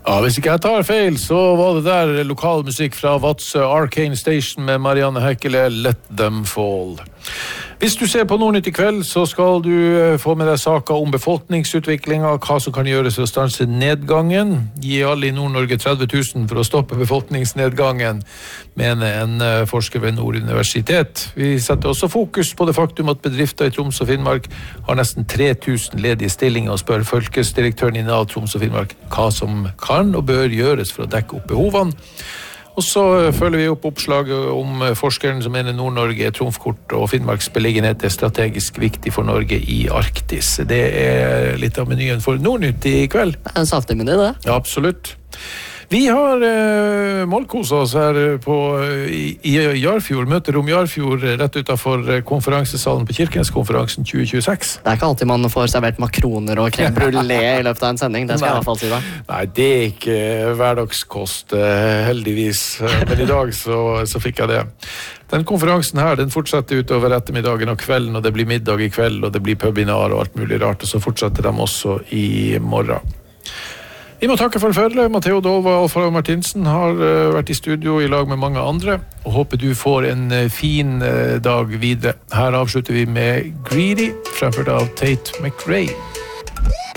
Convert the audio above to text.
Ja, hvis ikke jeg tar feil, så var det der lokal musikk fra Vadsø Arcane Station med Marianne Hekkele, Let Them Fall. Hvis du ser på Nordnytt i kveld, så skal du få med deg saker om befolkningsutviklinga, hva som kan gjøres for å stanse nedgangen. Gi alle i Nord-Norge 30 000 for å stoppe befolkningsnedgangen, mener en forsker ved Nord universitet. Vi setter også fokus på det faktum at bedrifter i Troms og Finnmark har nesten 3000 ledige stillinger og spør fylkesdirektøren i Nav Troms og Finnmark hva som kan og bør gjøres for å dekke opp behovene. Og så følger vi opp oppslaget om forskeren som mener Nord-Norge, Tromskort og Finnmarks beliggenhet er strategisk viktig for Norge i Arktis. Det er litt av menyen for Nordnytt i kveld. Det er en saftig meny, det. Ja, absolutt. Vi har målkoset oss her i Jarfjord, møterom Jarfjord, rett utenfor konferansesalen på Kirkenskonferansen 2026. Det er ikke alltid man får servert makroner og crème brûlée i løpet av en sending, det skal jeg i hvert fall si da. Nei, det er ikke hverdagskost, heldigvis, men i dag så fikk jeg det. Den konferansen her, den fortsetter utover ettermiddagen og kvelden, og det blir middag i kveld, og det blir pubinar og alt mulig rart, og så fortsetter de også i morgen. Vi må takke for følget. Matteo Dolva og Alfa Martinsen har vært i studio i lag med mange andre, og håper du får en fin dag videre. Her avslutter vi med Greedy, fremført av Tate McRae.